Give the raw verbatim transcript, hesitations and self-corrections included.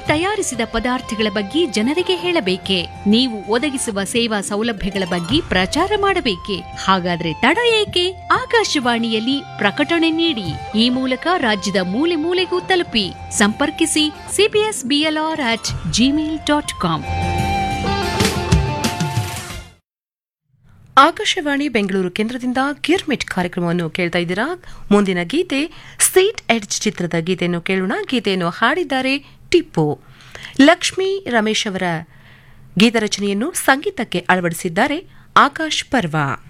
ತಯಾರಿಸಿದ ಪದಾರ್ಥಗಳ ಬಗ್ಗೆ ಜನರಿಗೆ ಹೇಳಬೇಕೆ? ನೀವು ಒದಗಿಸುವ ಸೇವಾ ಸೌಲಭ್ಯಗಳ ಬಗ್ಗೆ ಪ್ರಚಾರ ಮಾಡಬೇಕೆ? ಹಾಗಾದ್ರೆ ತಡ ಏಕೆ? ಆಕಾಶವಾಣಿಯಲ್ಲಿ ಪ್ರಕಟಣೆ ನೀಡಿ. ಈ ಮೂಲಕ ರಾಜ್ಯದ ಮೂಲೆ ಮೂಲೆಗೂ ತಲುಪಿ. ಸಂಪರ್ಕಿಸಿ CBS BLR at Gmail dot com. Akashvani Bengaluru ಕೇಂದ್ರದಿಂದ ಗಿರ್ಮಿಟ್ ಕಾರ್ಯಕ್ರಮವನ್ನು ಕೇಳ್ತಾ ಇದ್ದೀರಾ. ಮುಂದಿನ ಗೀತೆ ಸ್ಟ್ರೀಟ್ ಎಡ್ಜ್ ಚಿತ್ರದ ಗೀತೆಯನ್ನು ಕೇಳೋಣ. ಗೀತೆಯನ್ನು ಹಾಡಿದ್ದಾರೆ ಟಿಪ್ಪು. ಲಕ್ಷ್ಮೀ ರಮೇಶ್ ಅವರ ಗೀತರಚನೆಯನ್ನು ಸಂಗೀತಕ್ಕೆ ಅಳವಡಿಸಿದ್ದಾರೆ ಆಕಾಶ್ ಪರ್ವ.